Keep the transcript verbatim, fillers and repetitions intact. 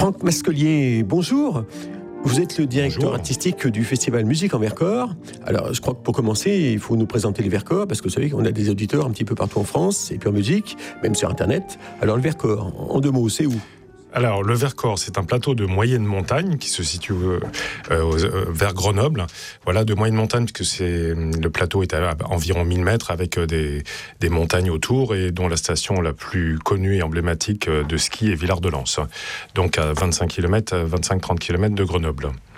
Franck Masquelier, bonjour. Vous êtes le directeur Bonjour. artistique du festival Musique en Vercors. Alors, je crois que pour commencer, il faut nous présenter les Vercors, parce que vous savez qu'on a des auditeurs un petit peu partout en France, et puis en musique, même sur Internet. Alors, le Vercors, en deux mots, c'est où ? Alors, le Vercors, c'est un plateau de moyenne montagne qui se situe euh, euh, vers Grenoble. Voilà, de moyenne montagne, puisque c'est, le plateau est à environ mille mètres avec des, des montagnes autour et dont la station la plus connue et emblématique de ski est Villard-de-Lans. Donc, à vingt-cinq kilomètres, vingt-cinq à trente kilomètres de Grenoble.